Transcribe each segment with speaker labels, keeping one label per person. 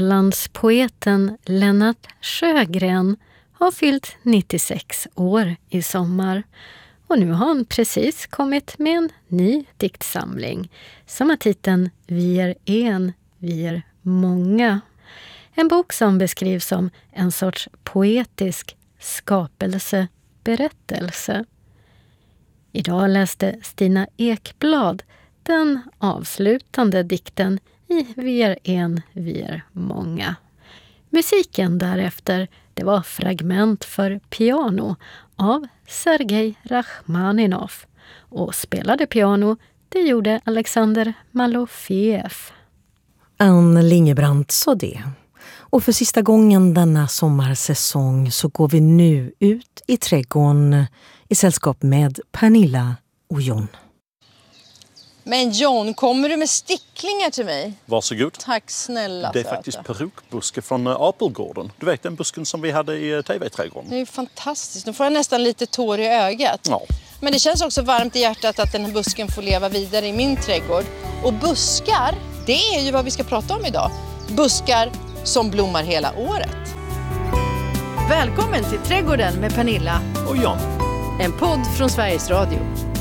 Speaker 1: Svealandspoeten Lennart Sjögren har fyllt 96 år i sommar. Och nu har han precis kommit med en ny diktsamling som har titeln Vi är en, vi är många. En bok som beskrivs som en sorts poetisk skapelseberättelse. Idag läste Stina Ekblad den avslutande dikten i Vi är en, vi är många. Musiken därefter, det var fragment för piano av Sergej Rachmaninov. Och spelade piano, det gjorde Alexander Malofeev.
Speaker 2: Ann Lingebrant sa det. Och för sista gången denna sommarsäsong så går vi nu ut i trädgården i sällskap med Pernilla och John.
Speaker 3: Men John, kommer du med sticklingar till mig?
Speaker 4: Varsågod.
Speaker 3: Tack snälla.
Speaker 4: Det är faktiskt perukbuske från Apelgården. Du vet den busken som vi hade i TV-trädgården.
Speaker 3: Det är fantastiskt. Nu får jag nästan lite tår i ögat.
Speaker 4: Ja.
Speaker 3: Men det känns också varmt i hjärtat att den här busken får leva vidare i min trädgård. Och buskar, det är ju vad vi ska prata om idag. Buskar som blommar hela året. Välkommen till Trädgården med Pernilla
Speaker 4: Och John.
Speaker 3: En podd från Sveriges Radio.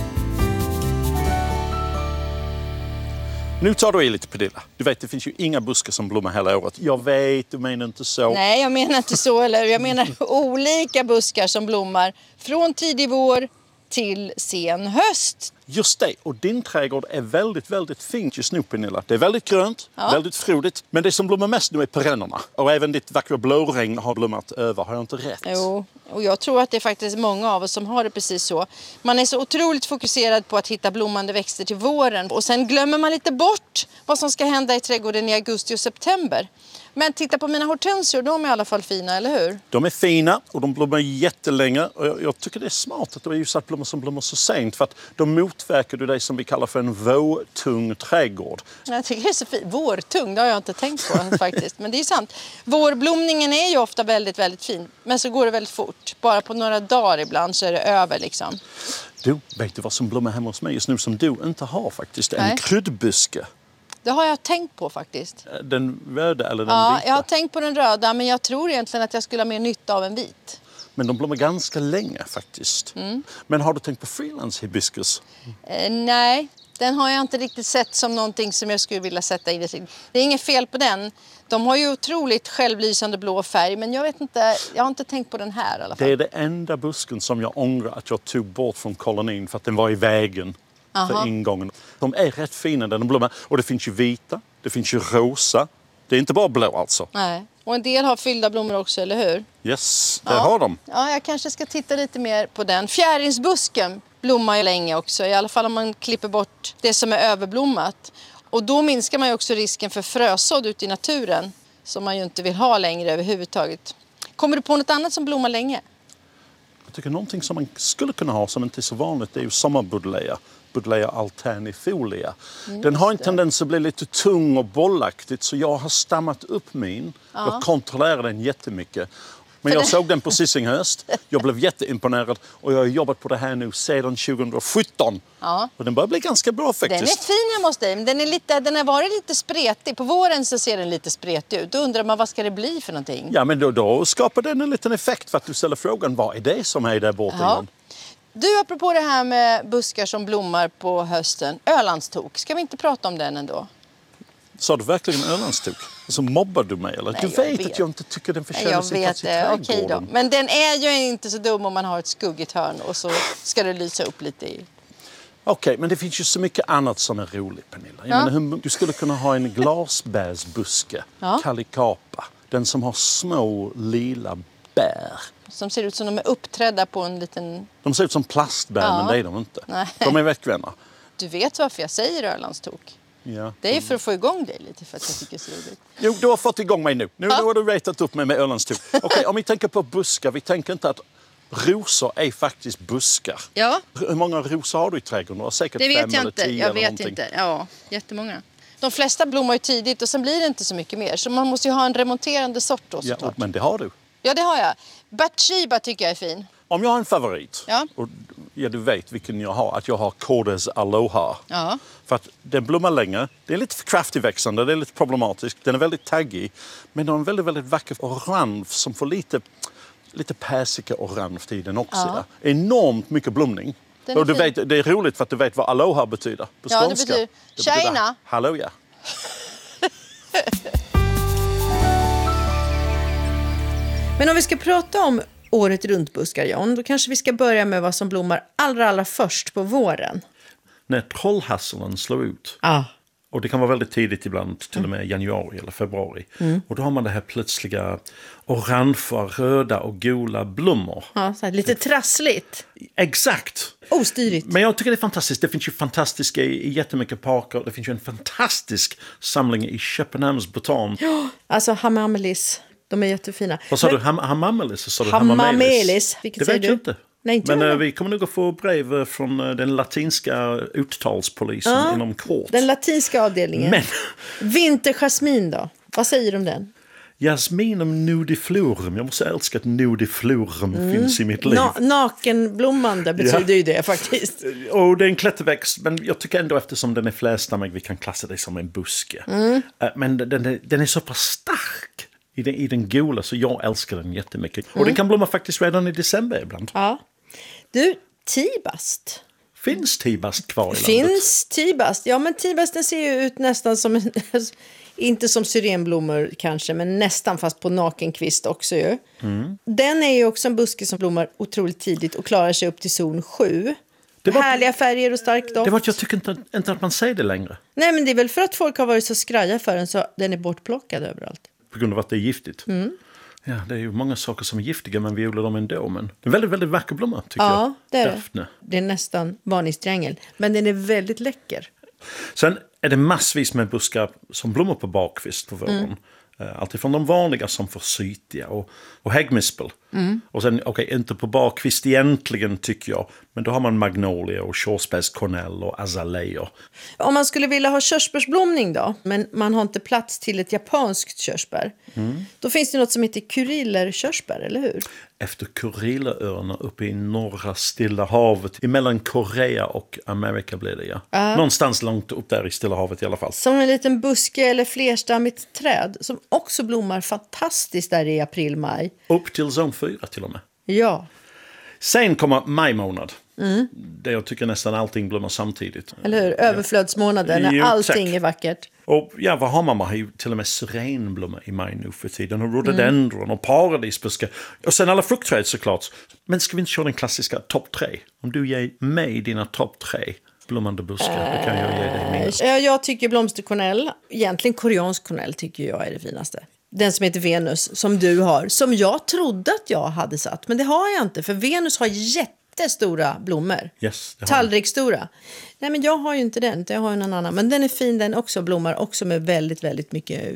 Speaker 4: Nu tar du i lite, Pernilla. Du vet, det finns ju inga buskar som blommar hela året. Jag vet, du menar inte så.
Speaker 3: Nej, jag menar inte så. Eller jag menar olika buskar som blommar från tidig vår till sen höst.
Speaker 4: Just det, och din trädgård är väldigt, väldigt fint just nu, Pernilla. Det är väldigt grönt, väldigt frodigt. Men det som blommar mest nu är perennerna. Och även ditt vackra blåregn har blommat över, har jag inte rätt?
Speaker 3: Jo, och jag tror att det är faktiskt många av oss som har det precis så. Man är så otroligt fokuserad på att hitta blommande växter till våren. Och sen glömmer man lite bort vad som ska hända i trädgården i augusti och september. Men titta på mina hortensior, de är i alla fall fina, eller hur?
Speaker 4: De är fina och de blommar jättelänge. Och jag tycker det är smart att det är just att blommor som blommar så sent. För att de motverkar det som vi kallar för en vårtung trädgård.
Speaker 3: Jag tycker det är så fint. Vårtung, det har jag inte tänkt på faktiskt. Men det är sant. Vårblomningen är ju ofta väldigt, väldigt fin. Men så går det väldigt fort. Bara på några dagar ibland så är det över liksom.
Speaker 4: Du, vet du vad som blommar hemma hos mig just nu som du inte har faktiskt? En kryddbuske.
Speaker 3: Det har jag tänkt på faktiskt.
Speaker 4: Den röda eller den
Speaker 3: Ja,
Speaker 4: vita?
Speaker 3: jag har tänkt på den röda, men jag tror egentligen att jag skulle ha mer nytta av en vit.
Speaker 4: Men de blommar ganska länge faktiskt. Men har du tänkt på freelance hibiscus?
Speaker 3: Nej, den har jag inte riktigt sett som någonting som jag skulle vilja sätta i det. Det är inget fel på den. De har ju otroligt självlysande blå färg, men jag vet inte, jag har inte tänkt på den här i alla fall.
Speaker 4: Det är det enda busken som jag ångrar att jag tog bort från kolonin för att den var i vägen. För ingången. De är rätt fina när de blommar. Och det finns ju vita, det finns ju rosa. Det är inte bara blå alltså.
Speaker 3: Nej, och en del har fyllda blommor också, eller hur?
Speaker 4: Yes, det har de.
Speaker 3: Ja, jag kanske ska titta lite mer på den. Fjärilsbusken blommar ju länge också. I alla fall om man klipper bort det som är överblommat. Och då minskar man ju också risken för frösådd ute i naturen. Som man ju inte vill ha längre överhuvudtaget. Kommer du på något annat som blommar länge?
Speaker 4: Jag tycker någonting som man skulle kunna ha som inte är så vanligt, det är ju sommarbudleja. Budleja alternifolia. Den har en tendens att bli lite tung och bollaktigt så jag har stammat upp min. Jag kontrollerar den jättemycket. Men jag såg den på Sissinghöst. Jag blev jätteimponerad och jag har jobbat på det här nu sedan 2017.
Speaker 3: Ja.
Speaker 4: Och den börjar bli ganska bra faktiskt.
Speaker 3: Den är fin, jag måste säga. Den har varit lite spretig. På våren så ser den lite spretig ut. Då undrar man, vad ska det bli för någonting?
Speaker 4: Ja, men då skapar den en liten effekt för att du ställer frågan, vad är det som är där borta?
Speaker 3: Ja. Du, apropå det här med buskar som blommar på hösten. Ölandstok, ska vi inte prata om den ändå?
Speaker 4: Sa du verkligen Ölandstok? Så mobbar du mig eller?
Speaker 3: Nej,
Speaker 4: du vet att jag inte tycker den förtjänar sin plats i trädgården.
Speaker 3: Okej då. Men den är ju inte så dum om man har ett skuggigt hörn och så ska det lysa upp lite i.
Speaker 4: Okej, men det finns ju så mycket annat som är roligt, Pernilla. Jag menar, du skulle kunna ha en glasbärsbuske, Calicapa. Den som har små lila bär.
Speaker 3: Som ser ut som de är uppträdda på en liten...
Speaker 4: De ser ut som plastbär, men det är de inte.
Speaker 3: Nej.
Speaker 4: De är veckvänner.
Speaker 3: Du vet varför jag säger Ölandstok?
Speaker 4: Ja.
Speaker 3: Det är ju för att få igång dig lite, för att jag tycker det är så roligt.
Speaker 4: Jo, du har fått igång mig nu. Nu har du ratat upp mig med Ölandstok. Okej, om vi tänker på buskar, vi tänker inte att rosor är faktiskt buskar.
Speaker 3: Ja.
Speaker 4: Hur många rosor har du i trädgården? Du har säkert
Speaker 3: Det vet
Speaker 4: 5
Speaker 3: jag
Speaker 4: eller 10
Speaker 3: inte. Jag
Speaker 4: eller
Speaker 3: vet
Speaker 4: någonting.
Speaker 3: inte. Ja, jättemånga. De flesta blommar ju tidigt och sen blir det inte så mycket mer. Så man måste ju ha en remonterande sort då, såklart.
Speaker 4: Ja, men det har du.
Speaker 3: Ja, det har jag. Bathsheba tycker jag är fin.
Speaker 4: Om jag har en favorit, och Ja, du vet vilken jag har. Att jag har Cordes Aloha.
Speaker 3: Ja.
Speaker 4: För att den blommar länge. Det är lite för kraftigt växande. Det är lite problematiskt. Den är väldigt taggig. Men den har en väldigt, väldigt vacker orange som får lite persika-orange i den också.
Speaker 3: Ja.
Speaker 4: Enormt mycket blomning. Och du vet, det är roligt för att du vet vad Aloha betyder på skånska.
Speaker 3: Det betyder China.
Speaker 4: Hallå, ja.
Speaker 5: Men om vi ska prata om året runt-buskar, John, då kanske vi ska börja med vad som blommar allra först på våren.
Speaker 4: När trollhasselen slår ut. Och det kan vara väldigt tidigt ibland, till och med januari eller februari. Och då har man det här plötsliga orangea, röda och gula blommor.
Speaker 5: Ja, så här, lite trassligt.
Speaker 4: Exakt.
Speaker 5: Ostyrigt.
Speaker 4: Men jag tycker det är fantastiskt. Det finns ju fantastiska i jättemycket parker. Det finns ju en fantastisk samling i Köpenhamns botan.
Speaker 5: Alltså hamamelis. De är jättefina.
Speaker 4: Vad sa du? Hamamelis?
Speaker 5: Hamamelis. Vilket
Speaker 4: det
Speaker 5: säger
Speaker 4: vet
Speaker 5: du?
Speaker 4: jag inte.
Speaker 5: Nej, inte
Speaker 4: men vi kommer nog att få brev från den latinska uttalspolisen inom kort.
Speaker 5: Den latinska avdelningen.
Speaker 4: Men
Speaker 5: Vinterjasmin då? Vad säger du om den?
Speaker 4: Jasminum nudiflorum. Jag måste älska att nudiflorum finns i mitt liv.
Speaker 5: Nakenblommande betyder ju det faktiskt.
Speaker 4: Och det är en klätterväxt, men jag tycker ändå eftersom den är flerstammig vi kan klassa det som en buske. Men den är så pass stark i den gula så jag älskar den jättemycket. Och den kan blomma faktiskt redan i december ibland.
Speaker 5: Ja. Du, tibast.
Speaker 4: Finns tibast kvar i landet?
Speaker 5: Finns tibast. Ja, men tibasten ser ju ut nästan som en... Inte som syrenblommor kanske, men nästan, fast på nakenkvist också ju. Den är ju också en buske som blommar otroligt tidigt och klarar sig upp till zon 7. Härliga färger och stark doft.
Speaker 4: Det var att jag tycker inte att man säger det längre.
Speaker 5: Nej, men det är väl för att folk har varit så skraja för den så den är bortplockad överallt.
Speaker 4: På grund av att det är giftigt. Ja, det är ju många saker som är giftiga men vi odlar dem ändå. Men det är väldigt, väldigt vacker blomma tycker jag.
Speaker 5: Ja, det är
Speaker 4: Daphne.
Speaker 5: det är nästan varningstriangel. Men den är väldigt läcker.
Speaker 4: Sen är det massvis med buskar som blommar på barkvist på våren. Alltifrån de vanliga som forsythia och häggmispel. Och sen, inte på barkvist egentligen tycker jag. Men då har man magnolia och körsbärskornell och azaleer.
Speaker 5: Om man skulle vilja ha körsbärsblomning då, men man har inte plats till ett japanskt körsbär. Då finns det något som heter Kurillerkörsbär, eller hur?
Speaker 4: Efter Kurileröarna uppe i norra Stilla havet. Emellan Korea och Amerika blir det, ja. Någonstans långt upp där i Stilla havet i alla fall.
Speaker 5: Som en liten buske eller flerstammigt träd som också blommar fantastiskt där i april-maj.
Speaker 4: Upp till zon 4 till och med.
Speaker 5: Ja.
Speaker 4: Sen kommer maj månad. Där jag tycker nästan allting blommar samtidigt.
Speaker 5: Eller hur? Överflödsmånaden när allting är vackert.
Speaker 4: Och ja, vad har man? Man har ju till och med syrenblommor i maj nu för tiden. Och rhododendron och paradisbuskar. Och sen alla fruktträd såklart. Men ska vi inte köra den klassiska topp 3? Om du ger mig dina topp 3 blommande buskar, då kan jag ge dig mina.
Speaker 5: Jag tycker blomsterkornell, egentligen koreansk kornell tycker jag är det finaste. Den som heter Venus, som du har. Som jag trodde att jag hade satt. Men det har jag inte, för Venus har jättestora blommor.
Speaker 4: Yes,
Speaker 5: tallriksstora. Nej, men jag har ju inte den, jag har ju någon annan. Men den är fin, den också blommar också med väldigt, väldigt mycket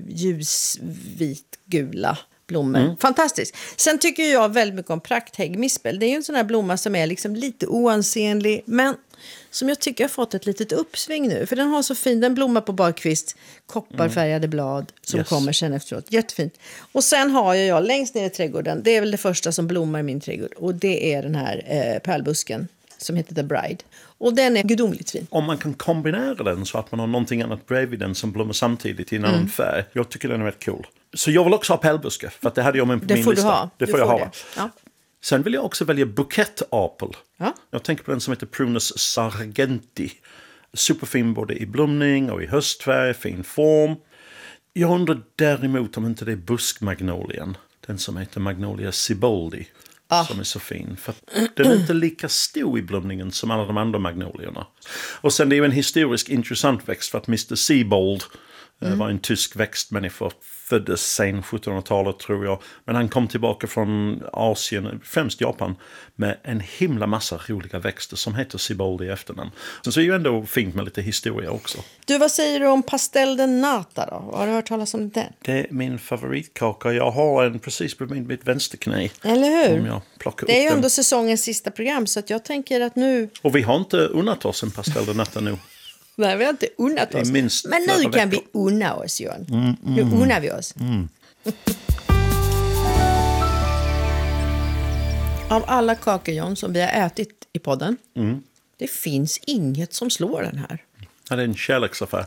Speaker 5: ljusvitgula blommor. Fantastiskt. Sen tycker jag väldigt mycket om prakthäggmispel. Det är ju en sån här blomma som är liksom lite oansenlig, men som jag tycker har fått ett litet uppsving nu. För den har så fin, den blommar på barkvist, kopparfärgade blad som kommer sen efteråt. Jättefint. Och sen har jag längst ner i trädgården, det är väl det första som blommar i min trädgård. Och det är den här pärlbusken som heter The Bride. Och den är gudomligt fin.
Speaker 4: Om man kan kombinera den så att man har någonting annat bredvid den som blommar samtidigt i en annan färg. Jag tycker den är rätt cool. Så jag vill också ha pärlbuske, för att det hade jag med på min lista. Det får jag ha.
Speaker 5: Ja.
Speaker 4: Sen vill jag också välja bukettapel.
Speaker 5: Ja.
Speaker 4: Jag tänker på den som heter Prunus sargenti. Superfin både i blomning och i höstfärg, fin form. Jag undrar däremot om inte det är buskmagnolien. Den som heter Magnolia Siboldi. Som är så fin. För den är inte lika stor i blomningen som alla de andra magnolierna. Och sen det är ju en historiskt intressant växt för att Mr. Siebold var en tysk växtmänniska, föddes sen 1700-talet tror jag. Men han kom tillbaka från Asien, främst Japan, med en himla massa roliga växter som heter Siboldi i efternamn. Så det är ju ändå fint med lite historia också.
Speaker 5: Du, vad säger du om pastel de nata då? Har du hört talas om den?
Speaker 4: Det är min favoritkaka. Jag har en precis bredvid mitt vänsterknä.
Speaker 5: Eller hur?
Speaker 4: Om jag plockar
Speaker 5: det är
Speaker 4: upp
Speaker 5: ju ändå
Speaker 4: den.
Speaker 5: säsongens sista program, så att jag tänker att nu...
Speaker 4: Och vi har inte unnat oss en pastel de nata nu.
Speaker 5: Nej, vi har inte unnat oss. Men nu kan vi unna oss, John. Nu unnar vi oss. Av alla kakor, John, som vi har ätit i podden, det finns inget som slår den här.
Speaker 4: Ja, det är en kärleksaffär.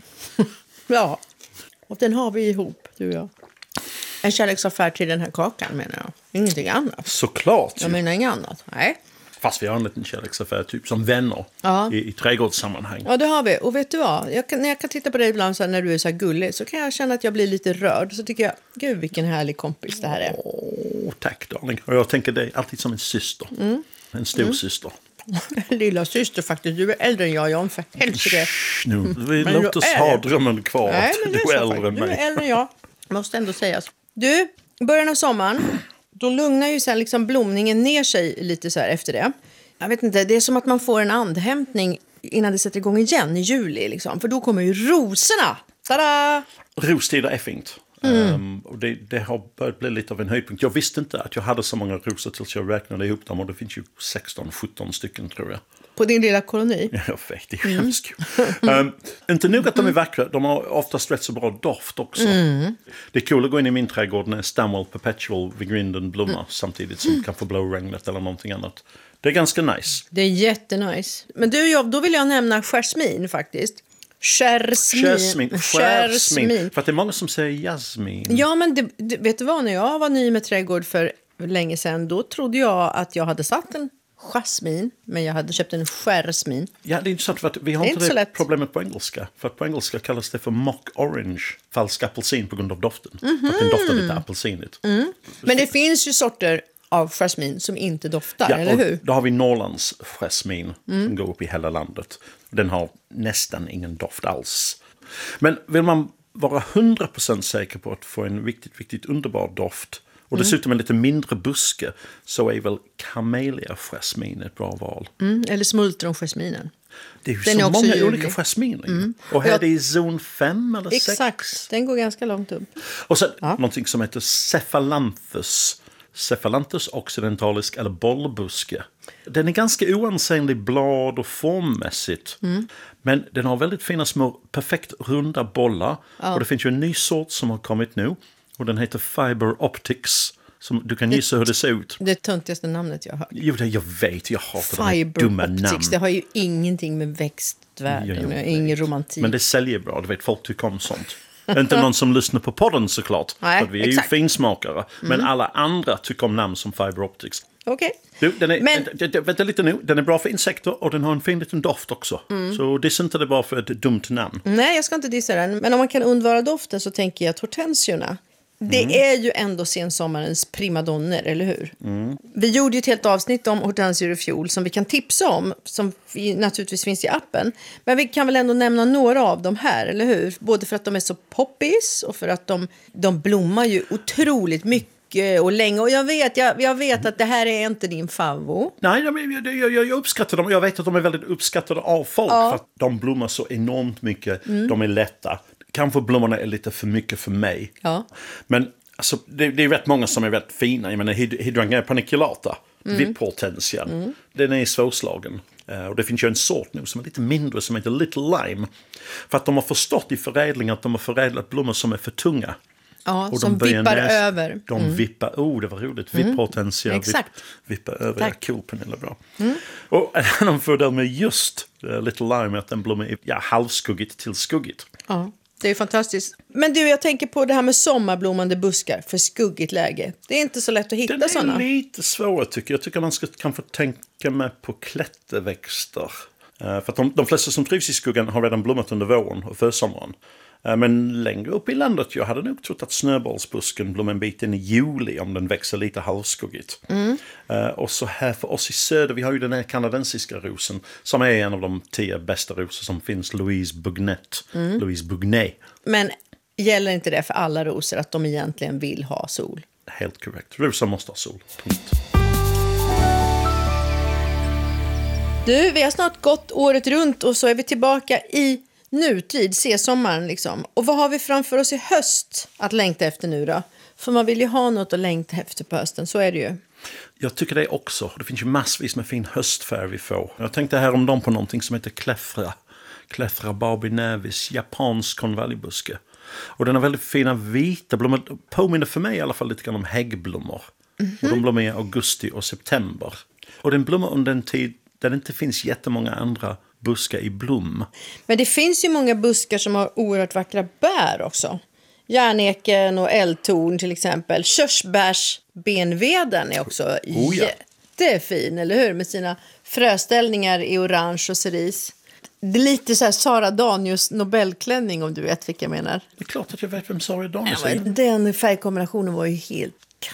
Speaker 5: Ja, och den har vi ihop, du och jag. En kärleksaffär till den här kakan, menar jag. Ingenting annat.
Speaker 4: Såklart.
Speaker 5: Jag menar inget annat, nej.
Speaker 4: Fast vi har en liten kärleksaffär, typ som vänner i trädgårdssammanhang.
Speaker 5: Ja, det har vi. Och vet du vad? När jag kan titta på dig ibland så här, när du är så här gullig, så kan jag känna att jag blir lite rörd. Så tycker jag, gud vilken härlig kompis det här är.
Speaker 4: Tack, darling. Och jag tänker dig alltid som en syster. En stor syster.
Speaker 5: Lilla syster faktiskt. Du är äldre än jag, John, för helsike.
Speaker 4: Nu, låt oss ha drömmen kvar.
Speaker 5: Nej,
Speaker 4: att
Speaker 5: men
Speaker 4: du är äldre än
Speaker 5: Du är
Speaker 4: mig.
Speaker 5: äldre än jag. Måste ändå sägas. Du, i början av sommaren, då lugnar ju sen liksom blomningen ner sig lite så här efter det. Jag vet inte, det är som att man får en andhämtning innan det sätter igång igen i juli. Liksom. För då kommer ju rosorna. Tada!
Speaker 4: Rostider är fint. Och det har börjat bli lite av en höjdpunkt. Jag visste inte att jag hade så många rosor tills jag räknade ihop dem. Och det finns ju 16-17 stycken, tror jag.
Speaker 5: På din lilla koloni?
Speaker 4: Jag vet, det är hemskt kul. Inte nog att de är vackra, de har oftast rätt så bra doft också. Det är kul att gå in i min trädgård när Stamwell Perpetual vid grinden blommar samtidigt som kan få blåregnet eller någonting annat. Det är ganska nice.
Speaker 5: Det är jättenice. Men du, då vill jag nämna jasmin faktiskt. Jasmin.
Speaker 4: För att det är många som säger jasmin.
Speaker 5: Ja, men vet du vad? När jag var ny med trädgård för länge sedan, då trodde jag att jag hade satt en jasmin, men jag hade köpt en jasmin.
Speaker 4: Ja, det är intressant för att vi har inte det problemet på engelska. För att på engelska kallas det för mock orange, falsk apelsin på grund av doften. För att den doftar lite apelsinigt.
Speaker 5: Men det finns ju sorter av jasmin som inte doftar, eller hur?
Speaker 4: Då har vi Norrlands jasmin som går upp i hela landet. Den har nästan ingen doft alls. Men vill man vara 100% säker på att få en riktigt underbar doft och dessutom en lite mindre buske, så är väl camellia-jasmin ett bra val.
Speaker 5: Eller smultronjasminen.
Speaker 4: Det är ju så många olika jasminer. Och här är det i zon 5 eller 6.
Speaker 5: Exakt, den går ganska långt upp.
Speaker 4: Och sen någonting som heter Cephalanthus. Cephalanthus occidentalis eller bollbuske. Den är ganska oansenlig blad och formmässigt. Men den har väldigt fina små perfekt runda bollar. Och det finns ju en ny sort som har kommit nu. Och den heter Fiber Optics. Som du kan gissa hur det ser ut.
Speaker 5: Det töntigaste namnet jag har hört.
Speaker 4: Jo, jag vet. Jag hatar
Speaker 5: Fiber
Speaker 4: de dumma
Speaker 5: Optics,
Speaker 4: namn.
Speaker 5: det har ju ingenting med växtvärlden. Ingen romantik.
Speaker 4: Men det säljer bra. Du vet, folk tycker om sånt. Inte någon som lyssnar på podden såklart.
Speaker 5: Nej,
Speaker 4: för vi är ju finsmakare. Men alla andra tycker om namn som Fiber Optics.
Speaker 5: Okej.
Speaker 4: Vänta lite nu. Den är bra för insekter och den har en fin liten doft också. Så dissa inte det bara för ett dumt namn.
Speaker 5: Nej, jag ska inte dissa den. Men om man kan undvara doften så tänker jag att hortensiorna. Det är ju ändå sensommarens primadonner, eller hur? Vi gjorde ju ett helt avsnitt om hortensior i fjol som vi kan tipsa om, som naturligtvis finns i appen. Men vi kan väl ändå nämna några av dem här, eller hur? Både för att de är så poppis och för att de blommar ju otroligt mycket och länge. Och jag vet att det här är inte din favvo.
Speaker 4: Nej, jag uppskattar dem. Jag vet att de är väldigt uppskattade av folk för att de blommar så enormt mycket. De är lätta. Kanske blommorna är lite för mycket för mig.
Speaker 5: Ja.
Speaker 4: Men alltså, det är rätt många som är rätt fina. Jag menar, Hydrangea paniculata, vipphortensia, den är svårslagen. Och det finns ju en sort nu som är lite mindre som heter Little Lime. För att de har förstått i förädling att de har förädlat blommor som är för tunga.
Speaker 5: Ja,
Speaker 4: och
Speaker 5: som vippar över.
Speaker 4: De vippar, det var roligt. Vipphortensia, vippar över. Tack. Cool, Pernilla, bra. Och en annan fördel med just Little Lime är att den blommar halvskuggigt till skuggigt.
Speaker 5: Ja. Det är fantastiskt. Men du, jag tänker på det här med sommarblommande buskar för skuggigt läge. Det är inte så lätt att hitta sådana.
Speaker 4: Den är lite svårare tycker jag. Jag tycker man kan få tänka med på klätterväxter. För att de flesta som trivs i skuggan har redan blommat under våren och försommaren. Men längre upp i landet, jag hade nog trott att snöbollsbusken blommar en bit in i juli om den växer lite halvskuggigt. Och så här för oss i söder, vi har ju den här kanadensiska rosen som är en av de 10 bästa rosor som finns, Louise Bugnet. Men
Speaker 5: gäller inte det för alla rosor att de egentligen vill ha sol?
Speaker 4: Helt korrekt. Rosor måste ha sol. Punkt.
Speaker 5: Du, vi har snart gått året runt och så är vi tillbaka i nutid, sommaren liksom. Och vad har vi framför oss i höst att längta efter nu då? För man vill ju ha något att längta efter på hösten, så är det ju.
Speaker 4: Jag tycker det också. Det finns ju massvis med fin höstfärg vi får. Jag tänkte häromdagen på någonting som heter Clethra barbinevis, japansk konvaljbuske. Och den har väldigt fina vita blommor. Påminner för mig i alla fall lite grann om häggblommor. Och de blommar i augusti och september. Och den blommar under en tid där det inte finns jättemånga andra buskar i blom.
Speaker 5: Men det finns ju många buskar som har oerhört vackra bär också. Järneken och eldtorn till exempel. Körsbärsbenveden är också jättefin, eller hur? Med sina fröställningar i orange och cerise. Det är lite så här Sara Danius Nobelklänning, om du vet vilka jag menar.
Speaker 4: Det är klart att jag vet vem Sara Danius är.
Speaker 5: Den färgkombinationen var ju helt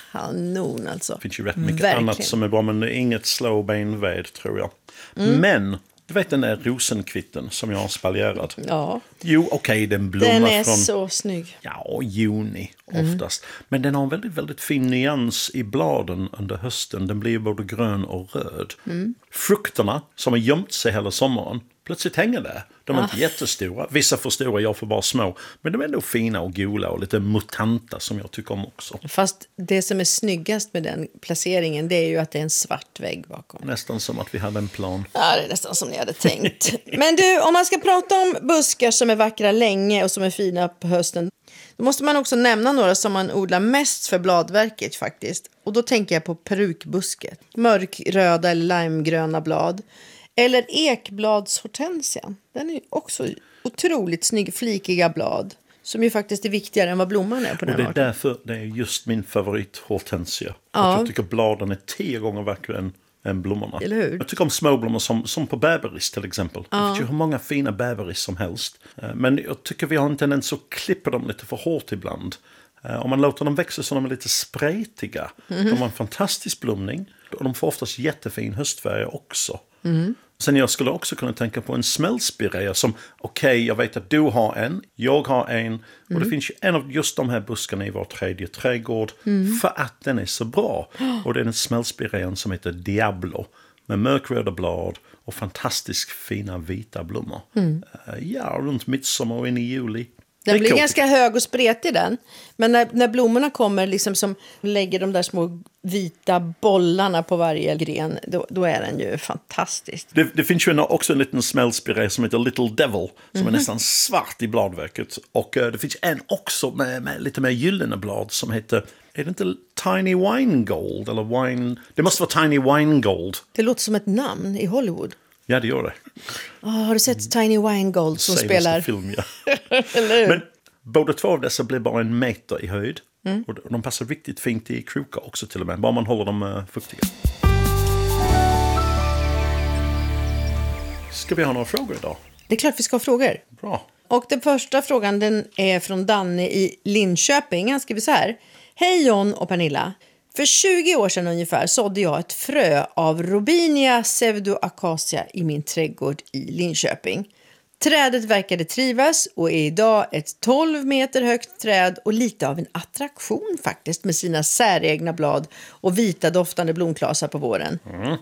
Speaker 5: kanon alltså.
Speaker 4: Det finns ju rätt mycket annat som är bra, men det är inget slowbenved tror jag. Men du vet den där rosenkvitten som jag har spaljerat.
Speaker 5: Ja.
Speaker 4: Jo, okej, den blommar
Speaker 5: den är
Speaker 4: från...
Speaker 5: så snygg.
Speaker 4: Ja, juni oftast. Men den har en väldigt, väldigt fin nyans i bladen under hösten. Den blir både grön och röd. Frukterna som har gömt sig hela sommaren plötsligt hänger där. De är inte jättestora. Vissa för stora, jag får bara små. Men de är ändå fina och gola och lite mutanta som jag tycker om också.
Speaker 5: Fast det som är snyggast med den placeringen, det är ju att det är en svart vägg bakom.
Speaker 4: Nästan som att vi hade en plan.
Speaker 5: Ja, det är nästan som ni hade tänkt. Men du, om man ska prata om buskar som är vackra länge och som är fina på hösten, då måste man också nämna några som man odlar mest för bladverket faktiskt. Och då tänker jag på perukbusket. Mörkröda eller limegröna blad. Eller ekbladshortensian. Den är också otroligt snygg, flikiga blad. Som ju faktiskt är viktigare än vad blomman är på den
Speaker 4: arten. Och det är
Speaker 5: arten.
Speaker 4: därför det är just min favorithortensia. Ja. Jag tycker bladen är 10 gånger vackrare än blommorna.
Speaker 5: Eller hur?
Speaker 4: Jag tycker om småblommor som på bäberis till exempel. Det finns ju hur många fina bäberis som helst. Men jag tycker vi har en tendens att klippa dem lite för hårt ibland. Om man låter dem växa så de är lite spretiga. De har en fantastisk blomning. Och de får oftast jättefin höstfärg också. Sen jag skulle också kunna tänka på en smällspirea som, jag vet att du har en, jag har en. Och det finns ju en av just de här buskarna i vår tredje trädgård. För att den är så bra. Och det är en smällspirean som heter Diablo. Med mörkröda blad och fantastiskt fina vita blommor. Runt midsommar och in i juli.
Speaker 5: Den blir ganska hög och spretig den. Men när blommorna kommer liksom som lägger de där små vita bollarna på varje gren, då är den ju fantastisk.
Speaker 4: Det finns ju också en liten smällspirea som heter Little Devil som är nästan svart i bladverket. Och det finns en också med lite mer gyllene blad som heter, är det inte Tiny Wine Gold? Eller wine? Det måste vara Tiny Wine Gold.
Speaker 5: Det låter som ett namn i Hollywood.
Speaker 4: Ja, det gör det.
Speaker 5: Har du sett Tiny Wine Gold som spelar?
Speaker 4: Film, ja. Men båda två av dessa blir bara 1 meter i höjd. Och de passar riktigt fint i krukar också till och med. Bara man håller dem fuktiga. Ska vi ha några frågor idag?
Speaker 5: Det är klart vi ska ha frågor.
Speaker 4: Bra.
Speaker 5: Och den första frågan den är från Danne i Linköping. Han skriver så här. Hej John och Pernilla. För 20 år sedan ungefär sådde jag ett frö av Robinia pseudoacacia i min trädgård i Linköping. Trädet verkade trivas och är idag ett 12 meter högt träd och lite av en attraktion faktiskt med sina säregna blad och vita doftande blomklasar på våren.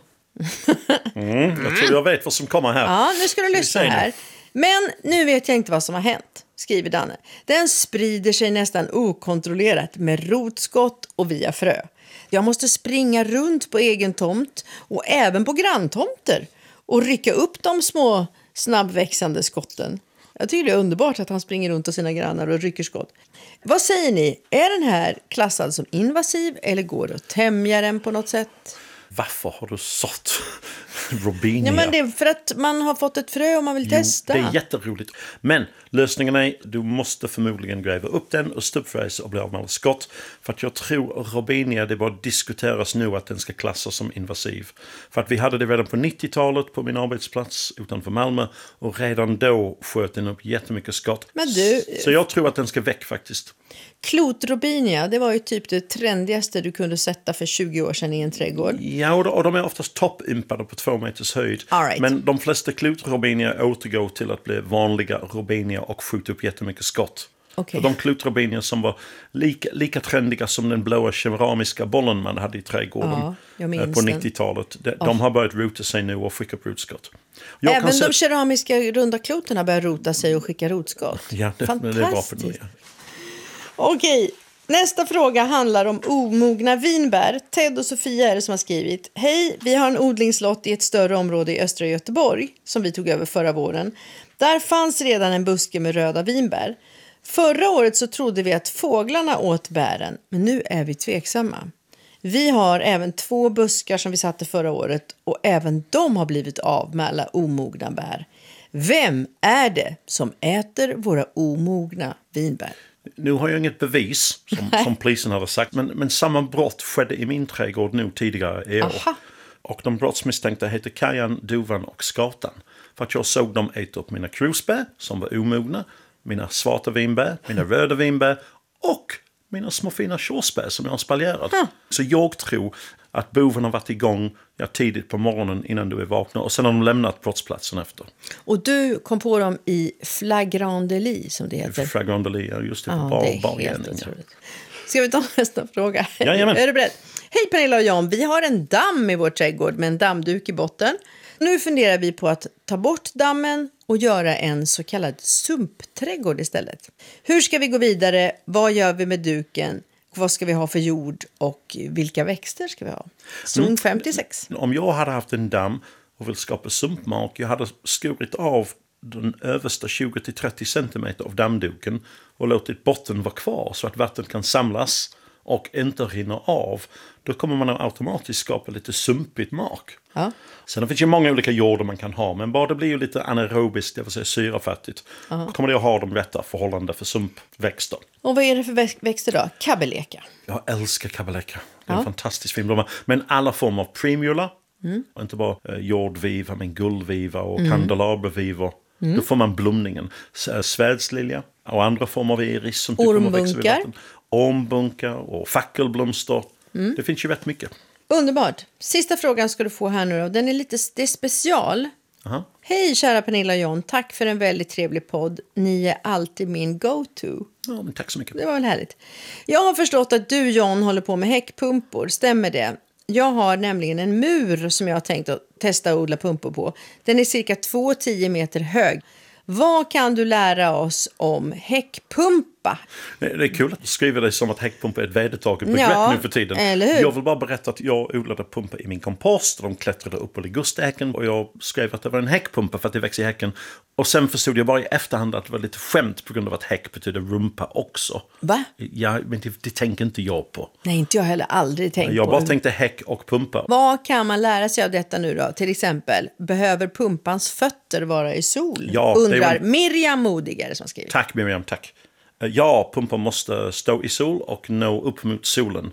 Speaker 4: Jag tror jag vet vad som kommer här.
Speaker 5: Ja, nu ska du lyssna här. Men nu vet jag inte vad som har hänt, skriver Danne. Den sprider sig nästan okontrollerat med rotskott och via frö. Jag måste springa runt på egen tomt och även på granntomter och rycka upp de små snabbväxande skotten. Jag tycker det är underbart att han springer runt hos sina grannar och rycker skott. Vad säger ni? Är den här klassad som invasiv eller går det att tämja den på något sätt?
Speaker 4: Varför har du sått Robinia?
Speaker 5: Ja, men det är för att man har fått ett frö och man vill testa.
Speaker 4: Det är jätteroligt. Men lösningen är du måste förmodligen gräva upp den och stubfräsa och bli av med alla skott. För att jag tror Robinia, det bara diskuteras nu att den ska klassas som invasiv. För att vi hade det redan på 90-talet på min arbetsplats utanför Malmö. Och redan då sköt den upp jättemycket skott.
Speaker 5: Men du,
Speaker 4: så jag tror att den ska väck faktiskt.
Speaker 5: Klotrobinia, det var ju typ det trendigaste du kunde sätta för 20 år sedan i en trädgård.
Speaker 4: Ja, och de är oftast toppimpade på 2 meters höjd.
Speaker 5: Right.
Speaker 4: Men de flesta klotrobinia återgår till att bli vanliga robinia och skjuta upp jättemycket skott.
Speaker 5: Okay.
Speaker 4: Och de klotrobinier som var lika trendiga som den blåa keramiska bollen man hade i trädgården på 90-talet. De har börjat rota sig nu och skicka upp rotskott.
Speaker 5: Även de keramiska runda kloterna börjar rota sig och skicka rotskott.
Speaker 4: Ja, det är bra för nu. Ja.
Speaker 5: Okej, nästa fråga handlar om omogna vinbär. Ted och Sofia är det som har skrivit. Hej, vi har en odlingslott i ett större område i östra Göteborg som vi tog över förra våren. Där fanns redan en buske med röda vinbär. Förra året så trodde vi att fåglarna åt bären, men nu är vi tveksamma. Vi har även 2 buskar som vi satte förra året och även de har blivit av med alla omogna bär. Vem är det som äter våra omogna vinbär?
Speaker 4: Nu har jag inget bevis, som polisen hade sagt, men samma brott skedde i min trädgård nu tidigare i år.
Speaker 5: Aha.
Speaker 4: Och de brottsmisstänkta heter Kajan, Duvan och Skatan. För att jag såg dem äta upp mina krusbär som var omogna, mina svarta vinbär, mina röda vinbär och mina små fina körsbär som jag har spaljerat. Så jag tror att boven har varit igång tidigt på morgonen innan du är vakna och sen har de lämnat brottsplatsen efter.
Speaker 5: Och du kom på dem i flagrant délit som det heter.
Speaker 4: Flagrant délit, just det.
Speaker 5: Det är helt otroligt. Ska vi ta nästa fråga?
Speaker 4: Jajamän.
Speaker 5: Är du beredd? Hej Pernilla och Jan, vi har en damm i vår trädgård med en dammduk i botten. Nu funderar vi på att ta bort dammen och göra en så kallad sumpträdgård istället. Hur ska vi gå vidare? Vad gör vi med duken? Vad ska vi ha för jord och vilka växter ska vi ha? Zon 56.
Speaker 4: Om jag hade haft en damm och vill skapa sumpmark, jag hade skurit av den översta 20-30 centimeter av dammduken och låtit botten vara kvar så att vatten kan samlas och inte rinna av. Då kommer man automatiskt skapa lite sumpigt mark.
Speaker 5: Ja.
Speaker 4: Sen finns ju många olika jordar man kan ha, men bara det blir ju lite anaerobiskt, det vill säga syrafattigt. Då kommer det att ha de rätta förhållanden för sumpväxter.
Speaker 5: Och vad är det för växter då? Kabbeleka.
Speaker 4: Jag älskar kabbeleka. Det är en fantastisk fin blomma. Men alla former av primula, och inte bara jordviva, men guldviva och kandelaberviva. Då får man blomningen. Svärdslilja och andra former av iris som
Speaker 5: ormbunkar.
Speaker 4: Ormbunkar och fackelblomster. Det finns ju rätt mycket.
Speaker 5: Underbart. Sista frågan ska du få här nu då. Det är special.
Speaker 4: Aha.
Speaker 5: Hej kära Pernilla och John. Tack för en väldigt trevlig podd. Ni är alltid min go-to.
Speaker 4: Ja, men tack så mycket.
Speaker 5: Det var väl härligt. Jag har förstått att du John håller på med häckpumpor. Stämmer det? Jag har nämligen en mur som jag har tänkt att testa att odla pumpor på. Den är cirka 2,10 meter hög. Vad kan du lära oss om häckpumpa?
Speaker 4: Det är kul att du skriver det som att häckpumpa är ett vedertaget begrepp nu för tiden.
Speaker 5: Eller hur?
Speaker 4: Jag vill bara berätta att jag odlade pumpor i min kompost och de klättrade upp på ligustäken och jag skrev att det var en häckpumpa för att det växer i häcken. Och sen förstod jag bara i efterhand att det var lite skämt på grund av att häck betyder rumpa också.
Speaker 5: Va?
Speaker 4: Ja, men det tänker inte jag på.
Speaker 5: Nej, inte jag heller. Aldrig tänkt på.
Speaker 4: Jag bara tänkte häck och pumpa.
Speaker 5: Vad kan man lära sig av detta nu då? Till exempel, behöver pumpans fötter vara i sol?
Speaker 4: Ja,
Speaker 5: undrar Miriam Modigare som skriver.
Speaker 4: Tack Miriam, tack. Ja, pumpan måste stå i sol och nå upp mot solen.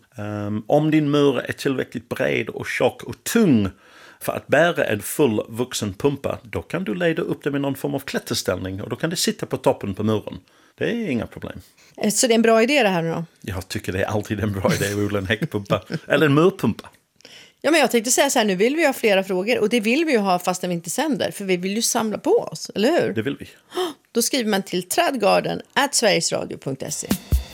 Speaker 4: Om din mur är tillräckligt bred och tjock och tung för att bära en full vuxen pumpa, då kan du leda upp det med någon form av klätterställning och då kan det sitta på toppen på muren. Det är inga problem.
Speaker 5: Så det är en bra idé det här nu då?
Speaker 4: Jag tycker det är alltid en bra idé att odla en häckpumpa. Eller en murpumpa.
Speaker 5: Ja, men jag tänkte säga så här, nu vill vi ha flera frågor. Och det vill vi ju ha fast vi inte sänder. För vi vill ju samla på oss, eller hur?
Speaker 4: Det vill vi.
Speaker 5: Då skriver man till trädgarden@sverigesradio.se.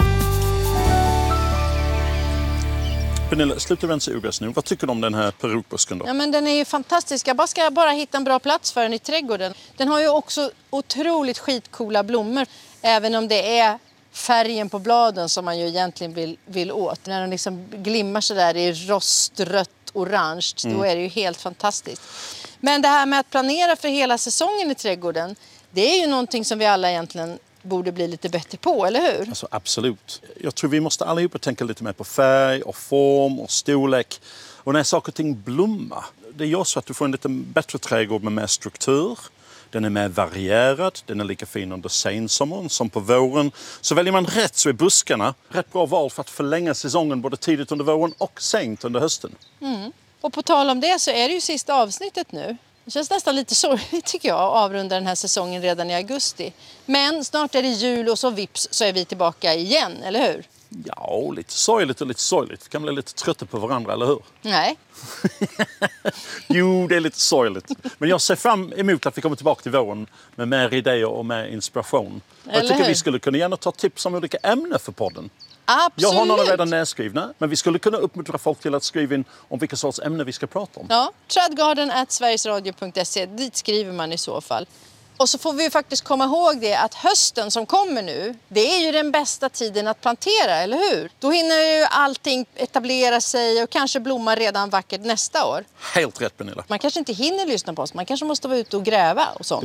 Speaker 4: Pernilla, sluta rensa ogräs nu. Vad tycker du om den här perukbusken då?
Speaker 3: Ja, men den är ju fantastisk. Jag ska bara hitta en bra plats för den i trädgården. Den har ju också otroligt skitcoola blommor. Även om det är färgen på bladen som man ju egentligen vill åt. När den liksom glimmar så där i rostrött orange, då är det ju helt fantastiskt. Men det här med att planera för hela säsongen i trädgården, det är ju någonting som vi alla egentligen borde bli lite bättre på, eller hur?
Speaker 4: Alltså, absolut. Jag tror vi måste allihopa tänka lite mer på färg och form och storlek. Och när saker och ting blommar, det gör så att du får en lite bättre trädgård med mer struktur. Den är mer varierad, den är lika fin under sensommaren som på våren. Så väljer man rätt så är buskarna rätt bra val för att förlänga säsongen både tidigt under våren och sent under hösten.
Speaker 3: Och på tal om det så är det ju sista avsnittet nu. Det känns nästan lite sorgligt tycker jag att avrunda den här säsongen redan i augusti. Men snart är det jul och så vips så är vi tillbaka igen, eller hur?
Speaker 4: Ja, lite sorgligt och lite sorgligt. Vi kan bli lite trötta på varandra, eller hur?
Speaker 3: Nej.
Speaker 4: Jo, det är lite sorgligt. Men jag ser fram emot att vi kommer tillbaka till våren med mer idéer och mer inspiration. Jag tycker vi skulle kunna gärna ta tips om olika ämnen för podden.
Speaker 3: Absolut.
Speaker 4: Jag har några redan nedskrivna, men vi skulle kunna uppmuntra folk till att skriva in om vilka sorts ämnen vi ska prata om.
Speaker 3: Ja, trädgarden@sverigesradio.se, dit skriver man i så fall. Och så får vi faktiskt komma ihåg det att hösten som kommer nu, det är ju den bästa tiden att plantera, eller hur? Då hinner ju allting etablera sig och kanske blomma redan vackert nästa år.
Speaker 4: Helt rätt, Pernilla.
Speaker 3: Man kanske inte hinner lyssna på oss, man kanske måste vara ute och gräva och sånt.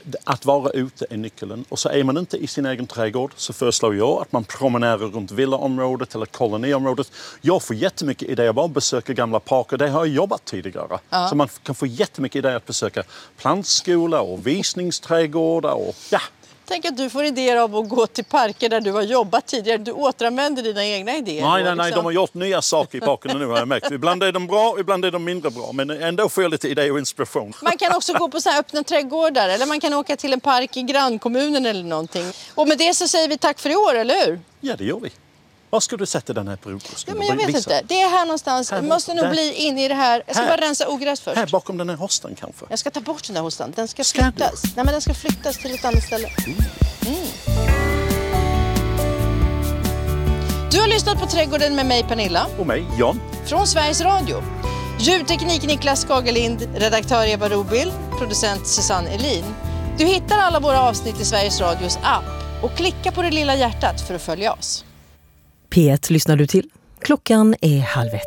Speaker 4: Att vara ute är nyckeln. Och så är man inte i sin egen trädgård så föreslår jag att man promenerar runt villaområdet eller koloniområdet. Jag får jättemycket idéer bara att besöka gamla parker. Det har jag jobbat tidigare. Ja. Så man kan få jättemycket idéer att besöka plantskola och visningsträdgårdar och ja.
Speaker 3: Tänk att du får idéer av att gå till parker där du har jobbat tidigare. Du återanvänder dina egna idéer.
Speaker 4: Nej, de har gjort nya saker i parkerna nu har jag märkt. Ibland är de bra, ibland är de mindre bra. Men ändå får jag lite idéer och inspiration.
Speaker 3: Man kan också gå på så här öppna trädgårdar. Eller man kan åka till en park i grannkommunen eller någonting. Och med det så säger vi tack för i år, eller hur?
Speaker 4: Ja, det gör vi. Var ska du sätta den här perioden?
Speaker 3: Ja, men jag vet inte. Det är här någonstans. Vi måste nog bli inne i det här. Jag ska bara rensa ogräs först.
Speaker 4: Här bakom den här hostan kanske.
Speaker 3: Jag ska ta bort den där hostan. Den ska flyttas. Nej, men den ska flyttas till ett annat ställe. Du har lyssnat på Trädgården med mig, Pernilla.
Speaker 4: Och mig, Jan.
Speaker 3: Från Sveriges Radio. Ljudteknik Niklas Skagelind, redaktör Eva Robil, producent Susanne Elin. Du hittar alla våra avsnitt i Sveriges Radios app. Och klicka på det lilla hjärtat för att följa oss.
Speaker 2: P1 lyssnar du till. Klockan är 12:30.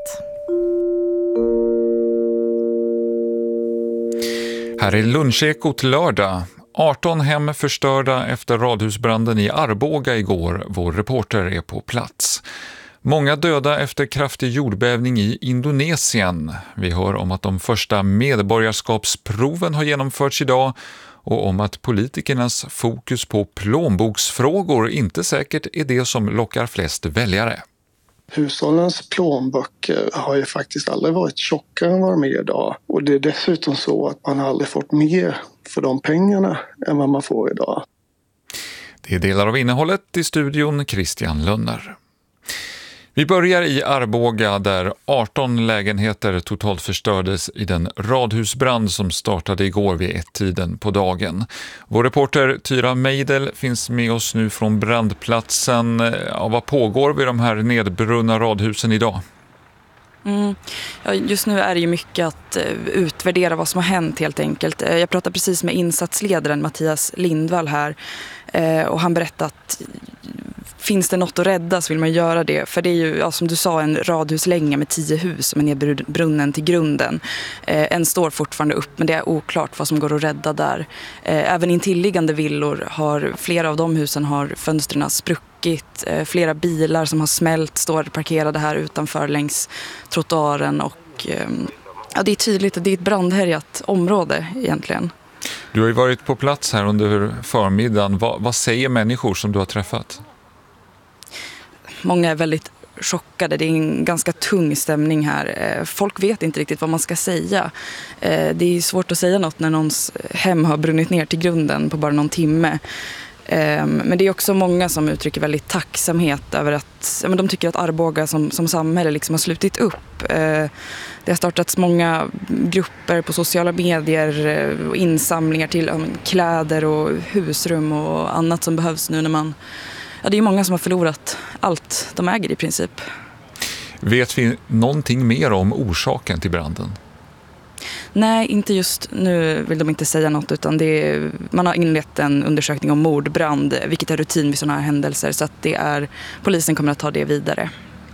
Speaker 6: Här är Lunchekot lördag. 18 hem förstörda efter radhusbranden i Arboga igår. Vår reporter är på plats. Många döda efter kraftig jordbävning i Indonesien. Vi hör om att de första medborgarskapsproven har genomförts idag och om att politikernas fokus på plånboksfrågor inte säkert är det som lockar flest väljare.
Speaker 7: Hushållens plånböcker har ju faktiskt aldrig varit tjockare än vad de är idag. Och det är dessutom så att man aldrig fått mer för de pengarna än vad man får idag.
Speaker 6: Det är delar av innehållet i studion Christian Lönner. Vi börjar i Arboga där 18 lägenheter totalt förstördes i den radhusbrand som startade igår vid 1-tiden på dagen. Vår reporter Tyra Meidel finns med oss nu från brandplatsen. Ja, vad pågår vid de här nedbrunna radhusen idag?
Speaker 8: Ja, just nu är det ju mycket att utvärdera vad som har hänt helt enkelt. Jag pratade precis med insatsledaren Mattias Lindvall här och han berättade att finns det något att rädda så vill man göra det. För det är ju, ja, som du sa, en radhuslänga med 10 hus som är nedbrunnen till grunden. En står fortfarande upp, men det är oklart vad som går att rädda där. Även intilliggande villor har, flera av de husen har fönstren spruckit. Flera bilar som har smält står parkerade här utanför längs trottoaren. Och ja, det är tydligt att det är ett brandhärjat område egentligen.
Speaker 6: Du har ju varit på plats här under förmiddagen. Vad säger människor som du har träffat?
Speaker 8: Många är väldigt chockade. Det är en ganska tung stämning här. Folk vet inte riktigt vad man ska säga. Det är svårt att säga något när någons hem har brunnit ner till grunden på bara någon timme. Men det är också många som uttrycker väldigt tacksamhet över att de tycker att Arboga som samhälle liksom har slutit upp. Det har startats många grupper på sociala medier och insamlingar till kläder och husrum och annat som behövs nu när man... Ja, det är många som har förlorat allt de äger i princip.
Speaker 6: Vet vi någonting mer om orsaken till branden?
Speaker 8: Nej, inte just nu vill de inte säga något utan man har inlett en undersökning om mordbrand, vilket är rutin vid sådana här händelser, så att polisen kommer att ta det vidare.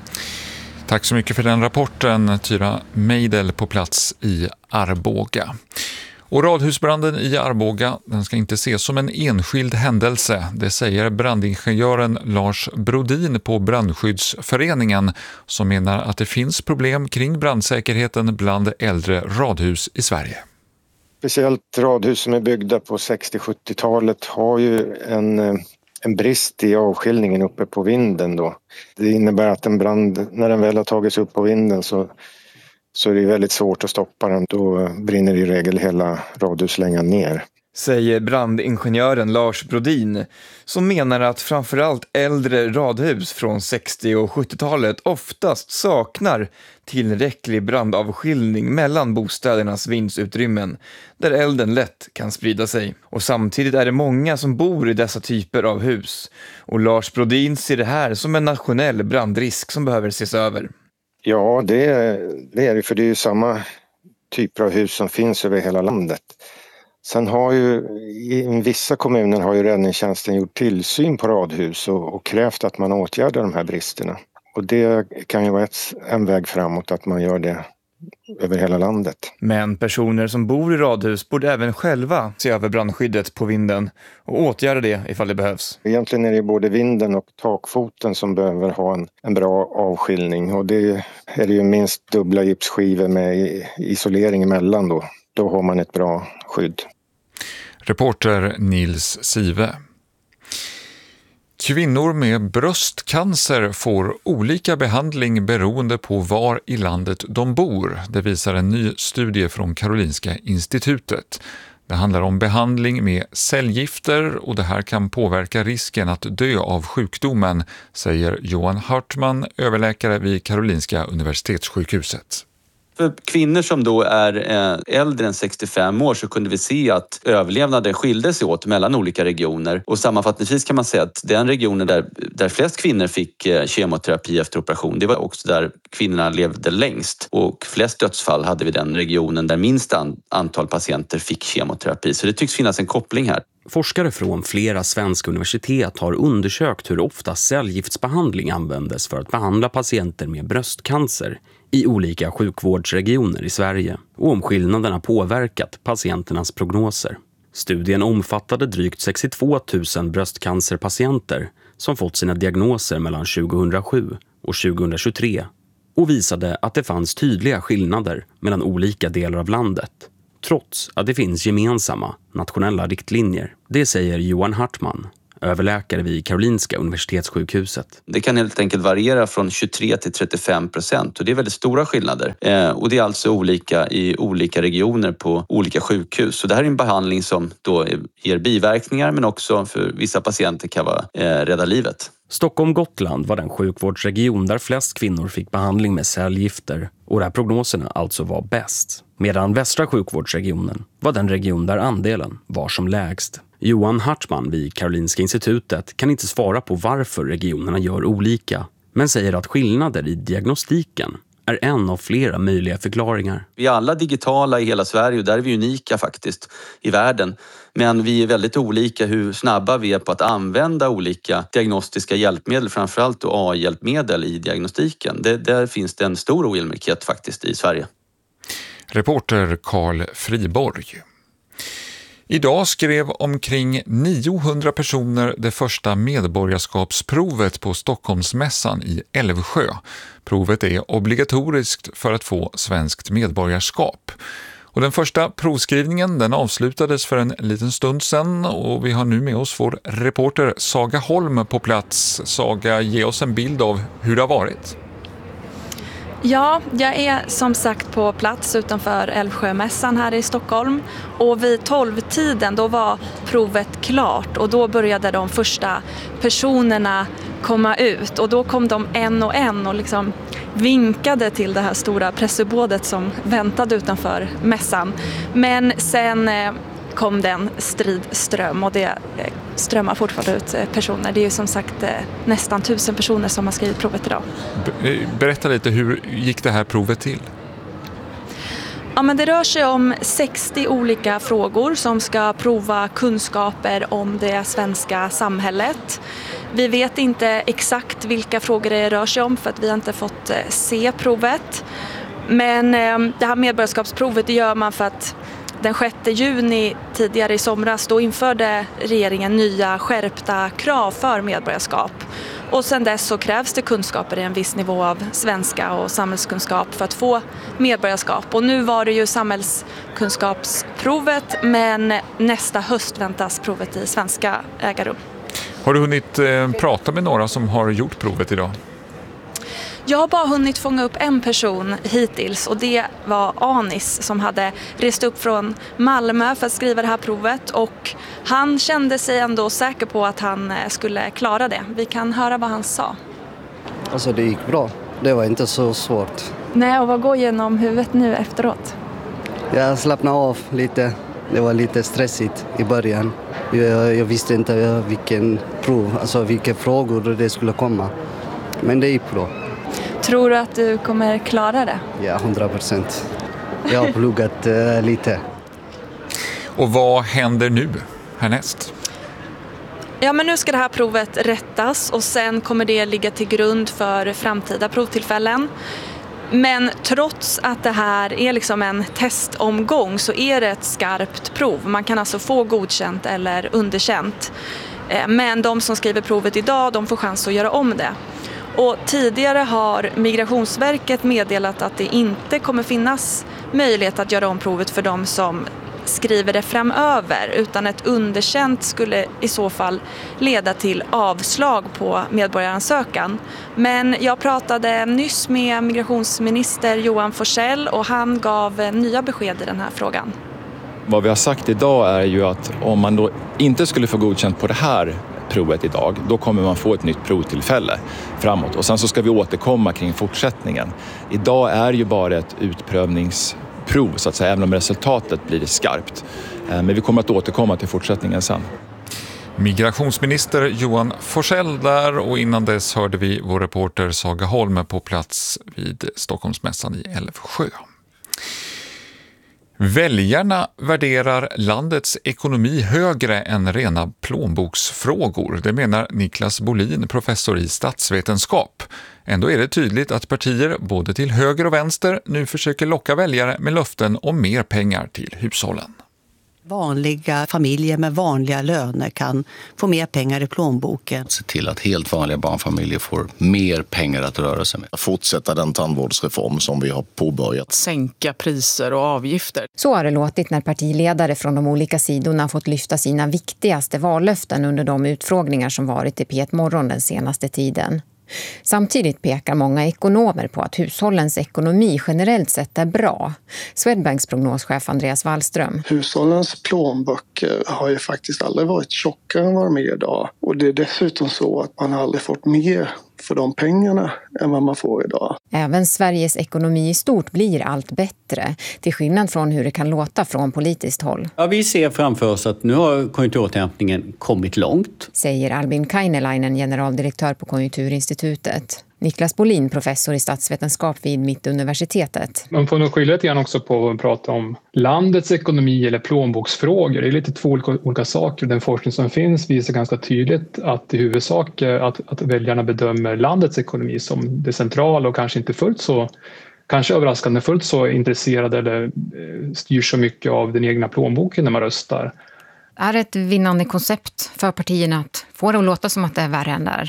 Speaker 6: Tack så mycket för den rapporten, Tyra Meidel på plats i Arboga. Och radhusbranden i Arboga, den ska inte ses som en enskild händelse. Det säger brandingenjören Lars Brodin på Brandskyddsföreningen som menar att det finns problem kring brandsäkerheten bland äldre radhus i Sverige.
Speaker 9: Speciellt radhus som är byggda på 60-70-talet har ju en brist i avskiljningen uppe på vinden då. Det innebär att en brand, när den väl har tagits upp på vinden så är det väldigt svårt att stoppa den. Då brinner i regel hela radhuslängan ner.
Speaker 10: Säger brandingenjören Lars Brodin som menar att framförallt äldre radhus från 60- och 70-talet oftast saknar tillräcklig brandavskiljning mellan bostädernas vindsutrymmen där elden lätt kan sprida sig. Och samtidigt är det många som bor i dessa typer av hus. Och Lars Brodin ser det här som en nationell brandrisk som behöver ses över.
Speaker 9: Ja, det är det, för det är ju samma typer av hus som finns över hela landet. Sen har ju i vissa kommuner har ju räddningstjänsten gjort tillsyn på radhus och krävt att man åtgärdar de här bristerna. Och det kan ju vara en väg framåt att man gör det över hela landet.
Speaker 10: Men personer som bor i radhus borde även själva se över brandskyddet på vinden och åtgärda det ifall det behövs.
Speaker 9: Egentligen är det både vinden och takfoten som behöver ha en bra avskiljning, och det är det ju minst dubbla gipsskivor med isolering emellan då. Då har man ett bra skydd.
Speaker 6: Reporter Nils Sive. Kvinnor med bröstcancer får olika behandling beroende på var i landet de bor. Det visar en ny studie från Karolinska institutet. Det handlar om behandling med cellgifter och det här kan påverka risken att dö av sjukdomen, säger Johan Hartman, överläkare vid Karolinska universitetssjukhuset.
Speaker 11: För kvinnor som då är äldre än 65 år så kunde vi se att överlevnaden skilde sig åt mellan olika regioner. Och sammanfattningsvis kan man säga att den regionen där flest kvinnor fick kemoterapi efter operation, det var också där kvinnorna levde längst. Och flest dödsfall hade vi den regionen där minst antal patienter fick kemoterapi. Så det tycks finnas en koppling här.
Speaker 12: Forskare från flera svenska universitet har undersökt hur ofta cellgiftsbehandling användes för att behandla patienter med bröstcancer i olika sjukvårdsregioner i Sverige och om skillnaderna påverkat patienternas prognoser. Studien omfattade drygt 62 000 bröstcancerpatienter som fått sina diagnoser mellan 2007 och 2023 och visade att det fanns tydliga skillnader mellan olika delar av landet, trots att det finns gemensamma nationella riktlinjer. Det säger Johan Hartman, överläkare vid Karolinska universitetssjukhuset.
Speaker 11: Det kan helt enkelt variera från 23 till 35% och det är väldigt stora skillnader. Och det är alltså olika i olika regioner på olika sjukhus. Så det här är en behandling som då ger biverkningar men också för vissa patienter kan rädda livet.
Speaker 12: Stockholm-Gotland var den sjukvårdsregion där flest kvinnor fick behandling med cellgifter och där prognoserna alltså var bäst. Medan västra sjukvårdsregionen var den region där andelen var som lägst. Johan Hartman vid Karolinska institutet kan inte svara på varför regionerna gör olika, men säger att skillnader i diagnostiken är en av flera möjliga förklaringar.
Speaker 11: Vi är alla digitala i hela Sverige och där är vi unika faktiskt i världen. Men vi är väldigt olika hur snabba vi är på att använda olika diagnostiska hjälpmedel, framförallt då AI-hjälpmedel i diagnostiken. Där finns det en stor ojämlikhet faktiskt i Sverige.
Speaker 6: Reporter Carl Friborg. Idag skrev omkring 900 personer det första medborgarskapsprovet på Stockholmsmässan i Älvsjö. Provet är obligatoriskt för att få svenskt medborgarskap. Och den första provskrivningen den avslutades för en liten stund sedan och vi har nu med oss vår reporter Saga Holm på plats. Saga, ge oss en bild av hur det har varit.
Speaker 13: Ja, jag är som sagt på plats utanför Älvsjömässan här i Stockholm och vid 12-tiden då var provet klart och då började de första personerna komma ut och då kom de en och liksom vinkade till det här stora pressuppbådet som väntade utanför mässan. Men sen kom den stridström och det strömmar fortfarande ut personer. Det är ju som sagt nästan 1000 personer som har skrivit provet idag.
Speaker 6: Berätta lite, hur gick det här provet till?
Speaker 13: Ja, men det rör sig om 60 olika frågor som ska prova kunskaper om det svenska samhället. Vi vet inte exakt vilka frågor det rör sig om för att vi har inte fått se provet. Men det här medborgarskapsprovet det gör man för att den 6 juni tidigare i somras då införde regeringen nya skärpta krav för medborgarskap. Och sedan dess så krävs det kunskaper i en viss nivå av svenska och samhällskunskap för att få medborgarskap. Och nu var det ju samhällskunskapsprovet men nästa höst väntas provet i svenska äga rum.
Speaker 6: Har du hunnit prata med några som har gjort provet idag?
Speaker 13: Jag har bara hunnit fånga upp en person hittills och det var Anis som hade rest upp från Malmö för att skriva det här provet och han kände sig ändå säker på att han skulle klara det. Vi kan höra vad han sa.
Speaker 14: Alltså det gick bra. Det var inte så svårt.
Speaker 13: Nej, och vad går genom huvudet nu efteråt?
Speaker 14: Jag slappnade av lite. Det var lite stressigt i början. Jag visste inte vilka frågor det skulle komma. Men det gick bra.
Speaker 13: Tror du att du kommer klara det?
Speaker 14: Ja, 100%. Jag har pluggat lite.
Speaker 6: Och vad händer nu härnäst?
Speaker 13: Ja, men nu ska det här provet rättas och sen kommer det ligga till grund för framtida provtillfällen. Men trots att det här är liksom en testomgång så är det ett skarpt prov. Man kan alltså få godkänt eller underkänt. Men de som skriver provet idag, de får chans att göra om det. Och tidigare har Migrationsverket meddelat att det inte kommer finnas möjlighet att göra om provet för de som skriver det framöver, utan ett underkänt skulle i så fall leda till avslag på medborgaransökan. Men jag pratade nyss med migrationsminister Johan Forssell och han gav nya besked i den här frågan.
Speaker 15: Vad vi har sagt idag är ju att om man då inte skulle få godkänt på det här provet idag, då kommer man få ett nytt provtillfälle framåt. Och sen så ska vi återkomma kring fortsättningen. Idag är ju bara ett utprövningsprov så att säga, även om resultatet blir skarpt. Men vi kommer att återkomma till fortsättningen sen.
Speaker 6: Migrationsminister Johan Forssell där, och innan dess hörde vi vår reporter Saga Holm på plats vid Stockholmsmässan i Älvsjö. Väljarna värderar landets ekonomi högre än rena plånboksfrågor. Det menar Niklas Bolin, professor i statsvetenskap. Ändå är det tydligt att partier både till höger och vänster nu försöker locka väljare med löften om mer pengar till hushållen.
Speaker 16: Vanliga familjer med vanliga löner kan få mer pengar i plånboken.
Speaker 17: Se till att helt vanliga barnfamiljer får mer pengar att röra sig med.
Speaker 18: Fortsätta den tandvårdsreform som vi har påbörjat.
Speaker 19: Sänka priser och avgifter.
Speaker 20: Så har det låtit när partiledare från de olika sidorna fått lyfta sina viktigaste vallöften under de utfrågningar som varit i P1 Morgon den senaste tiden. Samtidigt pekar många ekonomer på att hushållens ekonomi generellt sett är bra. Swedbanks prognoschef Andreas Wallström.
Speaker 7: Hushållens plånböcker har ju faktiskt aldrig varit tjockare än vad de är idag. Och det är dessutom så att man aldrig fått mer för de pengarna än vad man får idag.
Speaker 20: Även Sveriges ekonomi i stort blir allt bättre, till skillnad från hur det kan låta från politiskt håll.
Speaker 21: Ja, vi ser framför oss att nu har konjunkturåterhämtningen kommit långt.
Speaker 20: Säger Albin Kainelainen, generaldirektör på Konjunkturinstitutet. Niklas Bolin, professor i statsvetenskap vid Mittuniversitetet.
Speaker 22: Man får nog skilja lite grann också på att prata om landets ekonomi eller plånboksfrågor. Det är lite två olika saker. Den forskning som finns visar ganska tydligt att i huvudsak att väljarna bedömer landets ekonomi som det centrala och kanske inte fullt så, kanske överraskande fullt så intresserade eller styr så mycket av den egna plånboken när man röstar.
Speaker 20: Är det ett vinnande koncept för partierna att få det att låta som att det är värre än där?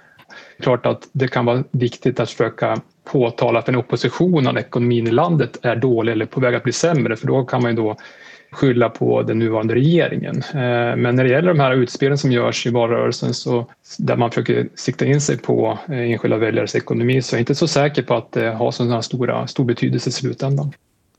Speaker 22: Klart att det kan vara viktigt att försöka påtala för en opposition att ekonomin i landet är dålig eller på väg att bli sämre, för då kan man ju då skylla på den nuvarande regeringen. Men när det gäller de här utspelen som görs i valrörelsen, så där man försöker sikta in sig på enskilda väljares ekonomi, så är jag inte så säker på att det har sån stor betydelse i slutändan.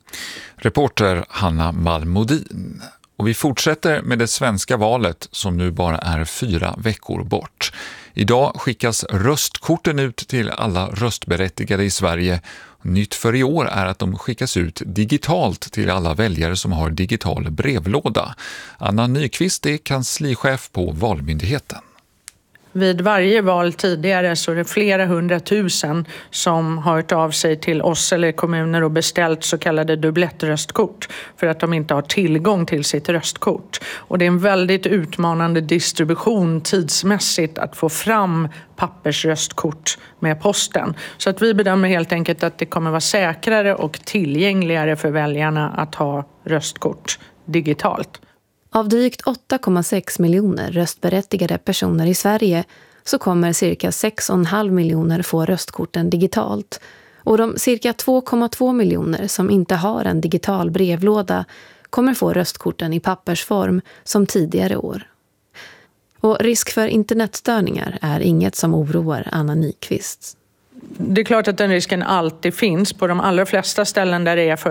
Speaker 6: Reporter Hanna Malmodin. Och vi fortsätter med det svenska valet som nu bara är 4 veckor bort. Idag skickas röstkorten ut till alla röstberättigade i Sverige. Nytt för i år är att de skickas ut digitalt till alla väljare som har digital brevlåda. Anna Nyqvist är kanslichef på Valmyndigheten.
Speaker 19: Vid varje val tidigare så är det flera 100 000 som har hört av sig till oss eller kommuner och beställt så kallade dubblettröstkort för att de inte har tillgång till sitt röstkort. Och det är en väldigt utmanande distribution tidsmässigt att få fram pappersröstkort med posten. Så att vi bedömer helt enkelt att det kommer vara säkrare och tillgängligare för väljarna att ha röstkort digitalt.
Speaker 23: Av drygt 8,6 miljoner röstberättigade personer i Sverige så kommer cirka 6,5 miljoner få röstkorten digitalt. Och de cirka 2,2 miljoner som inte har en digital brevlåda kommer få röstkorten i pappersform som tidigare år. Och risk för internetstörningar är inget som oroar Anna Nyqvist.
Speaker 19: Det är klart att den risken alltid finns. På de allra flesta ställen där det är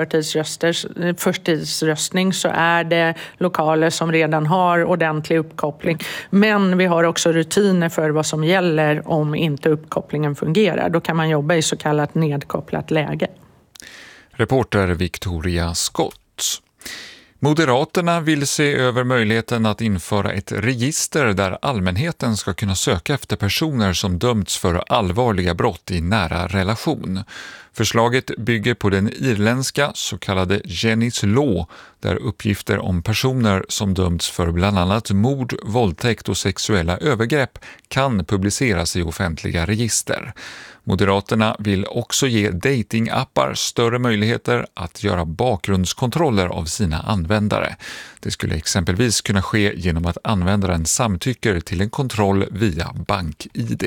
Speaker 19: förtidsröstning så är det lokaler som redan har ordentlig uppkoppling. Men vi har också rutiner för vad som gäller om inte uppkopplingen fungerar. Då kan man jobba i så kallat nedkopplat läge.
Speaker 6: Reporter Victoria Skott. Moderaterna vill se över möjligheten att införa ett register där allmänheten ska kunna söka efter personer som dömts för allvarliga brott i nära relation. Förslaget bygger på den irländska så kallade Jennings Law, där uppgifter om personer som dömts för bland annat mord, våldtäkt och sexuella övergrepp kan publiceras i offentliga register. Moderaterna vill också ge datingappar större möjligheter att göra bakgrundskontroller av sina användare. Det skulle exempelvis kunna ske genom att användaren samtycker till en kontroll via BankID.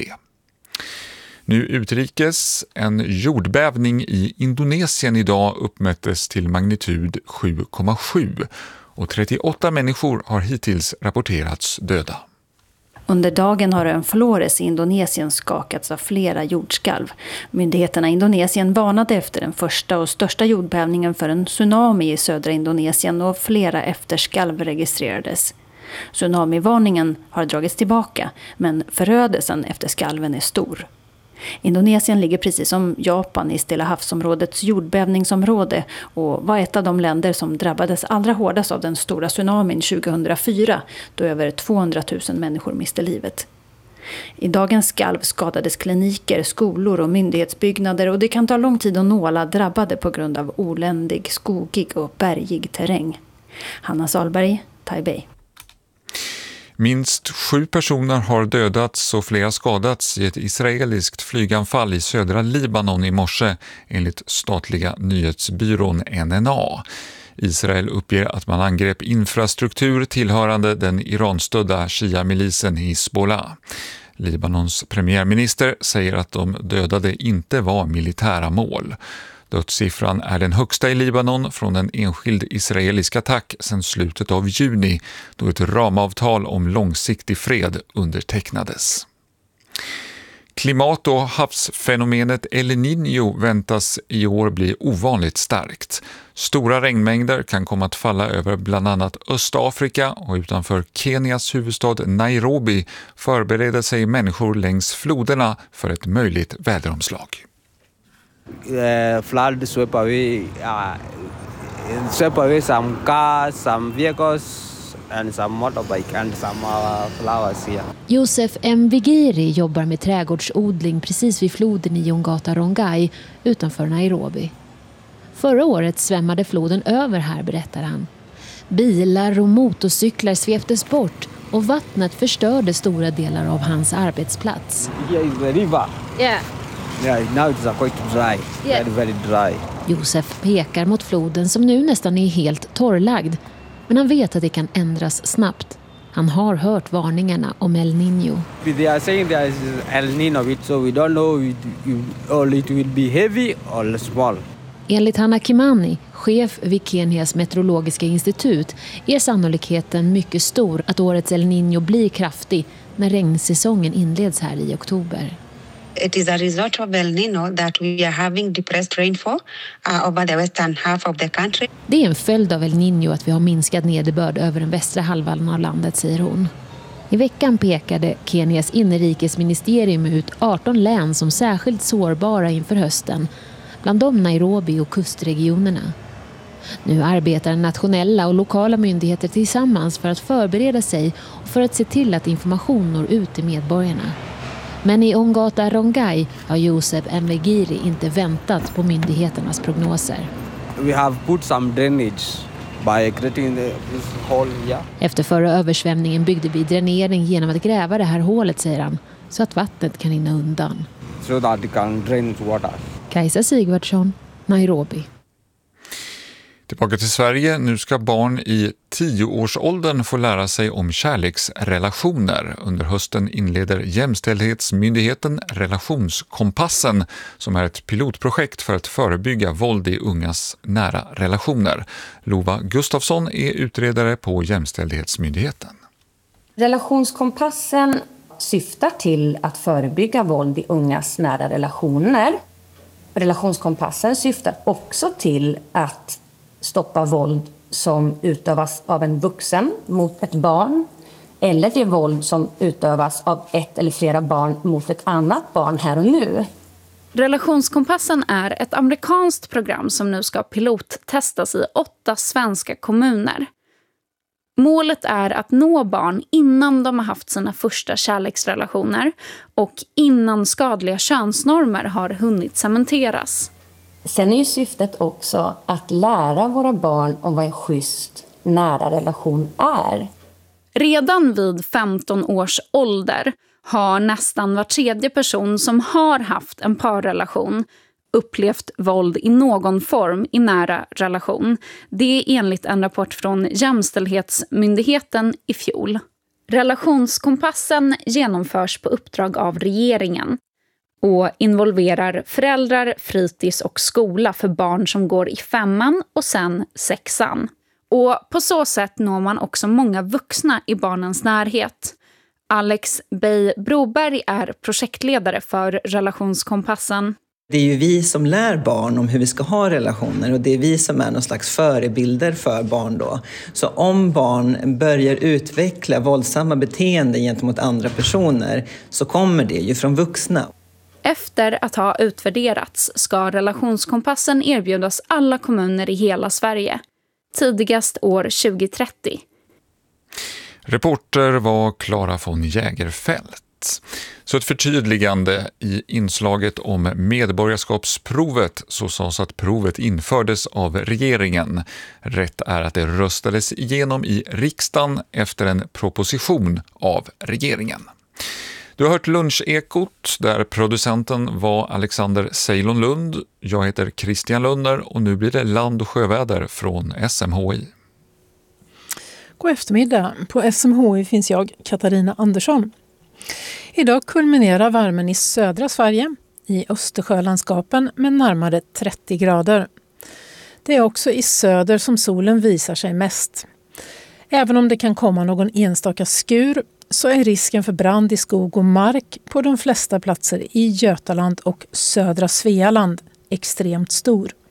Speaker 6: Nu utrikes, en jordbävning i Indonesien idag uppmättes till magnitud 7,7 och 38 människor har hittills rapporterats döda.
Speaker 1: Under dagen har ön Flores i Indonesien skakats av flera jordskalv. Myndigheterna i Indonesien varnade efter den första och största jordbävningen för en tsunami i södra Indonesien och flera efterskalv registrerades. Tsunamivarningen har dragits tillbaka, men förödelsen efter skalven är stor. Indonesien ligger precis som Japan i Stilla havsområdets jordbävningsområde och var ett av de länder som drabbades allra hårdast av den stora tsunamin 2004 då över 200 000 människor miste livet. I dagens skalv skadades kliniker, skolor och myndighetsbyggnader och det kan ta lång tid att nå alla drabbade på grund av oländig, skogig och bergig terräng. Hanna Salberg, Taipei.
Speaker 6: Minst 7 personer har dödats och flera skadats i ett israeliskt flyganfall i södra Libanon i morse, enligt statliga nyhetsbyrån NNA. Israel uppger att man angrep infrastruktur tillhörande den iranstödda Shia-milisen Hizbollah. Libanons premiärminister säger att de dödade inte var militära mål. Dödssiffran är den högsta i Libanon från en enskild israelisk attack sedan slutet av juni, då ett ramavtal om långsiktig fred undertecknades. Klimat- och havsfenomenet El Niño väntas i år bli ovanligt starkt. Stora regnmängder kan komma att falla över bland annat Östafrika och utanför Kenias huvudstad Nairobi förbereder sig människor längs floderna för ett möjligt väderomslag.
Speaker 4: Flood swept away some cars, some vehicles and some motorbike and some flowers here.
Speaker 23: Josef Mvigiri jobbar med trädgårdsodling precis vid floden i Ongata Rongai utanför Nairobi. Förra året svämmade floden över här, berättar han. Bilar och motorcyklar sveptes bort och vattnet förstörde stora delar av hans arbetsplats.
Speaker 4: Here is the river.
Speaker 23: Yeah.
Speaker 4: Yeah, now it's quite dry.
Speaker 23: Yeah.
Speaker 4: Very dry.
Speaker 23: Josef pekar mot floden som nu nästan är helt torrlagd. Men han vet att det kan ändras snabbt. Han har hört varningarna om El Niño.
Speaker 4: They are saying there is El Niño, so we don't know it will be heavy or small.
Speaker 23: Enligt Hanna Kimani, chef vid Kenias meteorologiska institut, är sannolikheten mycket stor att årets El Niño blir kraftig när regnsäsongen inleds här i oktober.
Speaker 5: It is a result of El Niño that we are having depressed rainfall over the western half of the country.
Speaker 23: Det är en följd av El Niño att vi har minskad nederbörd över den västra halvan av landet, säger hon. I veckan pekade Kenias inrikesministerium ut 18 län som särskilt sårbara inför hösten, bland dem Nairobi och kustregionerna. Nu arbetar nationella och lokala myndigheter tillsammans för att förbereda sig och för att se till att information når ut till medborgarna. Men i Ongata Rongai har Josef Mvigiri inte väntat på myndigheternas prognoser.
Speaker 4: We have put some drainage by creating this hole here.
Speaker 23: Efter förra översvämningen byggde vi dränering genom att gräva det här hålet, säger han, så att vattnet kan rinna undan.
Speaker 4: So that it can drain water.
Speaker 23: Kajsa Sigvardsson, Nairobi.
Speaker 6: Tillbaka till Sverige. Nu ska barn i 10-årsåldern få lära sig om kärleksrelationer. Under hösten inleder Jämställdhetsmyndigheten Relationskompassen, som är ett pilotprojekt för att förebygga våld i ungas nära relationer. Lova Gustafsson är utredare på Jämställdhetsmyndigheten.
Speaker 24: Relationskompassen syftar till att förebygga våld i ungas nära relationer. Relationskompassen syftar också till att stoppa våld som utövas av en vuxen mot ett barn eller det våld som utövas av ett eller flera barn mot ett annat barn här och nu.
Speaker 25: Relationskompassen är ett amerikanskt program som nu ska pilottestas i 8 svenska kommuner. Målet är att nå barn innan de har haft sina första kärleksrelationer och innan skadliga könsnormer har hunnit cementeras.
Speaker 24: Sen är ju syftet också att lära våra barn om vad en schysst nära relation är.
Speaker 25: Redan vid 15 års ålder har nästan var tredje person som har haft en parrelation upplevt våld i någon form i nära relation. Det är enligt en rapport från Jämställdhetsmyndigheten i fjol. Relationskompassen genomförs på uppdrag av regeringen och involverar föräldrar, fritids och skola för barn som går i 5:an och sen 6:an. Och på så sätt når man också många vuxna i barnens närhet. Alex Bey Broberg är projektledare för Relationskompassen.
Speaker 2: Det är ju vi som lär barn om hur vi ska ha relationer och det är vi som är någon slags förebilder för barn då. Så om barn börjar utveckla våldsamma beteenden gentemot andra personer så kommer det ju från vuxna.
Speaker 25: Efter att ha utvärderats ska Relationskompassen erbjudas alla kommuner i hela Sverige. Tidigast år 2030.
Speaker 6: Reporter var Clara von Jägerfält. Så ett förtydligande i inslaget om medborgarskapsprovet så sades att provet infördes av regeringen. Rätt är att det röstades igenom i riksdagen efter en proposition av regeringen. Du har hört Lunchekot där producenten var Alexander Ceylon Lund. Jag heter Christian Lunder och nu blir det land- och sjöväder från SMHI.
Speaker 3: God eftermiddag. På SMHI finns jag, Katarina Andersson. Idag kulminerar värmen i södra Sverige, i Östersjölandskapen med närmare 30 grader. Det är också i söder som solen visar sig mest. Även om det kan komma någon enstaka skur så är risken för brand i skog och mark på de flesta platser i Götaland och södra Svealand extremt stor.